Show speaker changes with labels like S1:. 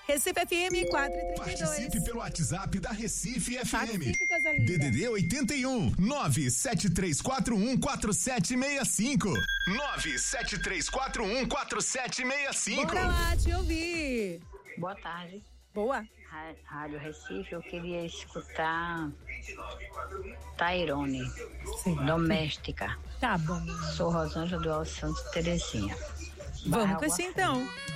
S1: Recife FM 432.
S2: Participe pelo WhatsApp da Recife FM.
S1: Participe, coisa linda.
S2: DDD 81 973414765. 973414765.
S1: Bora lá te ouvir.
S3: Boa tarde.
S1: Boa.
S3: Rádio Recife, eu queria escutar Tairone, Doméstica.
S1: Tá bom.
S3: Sou Rosângela do Alto Santo Terezinha.
S1: Vamos com isso então.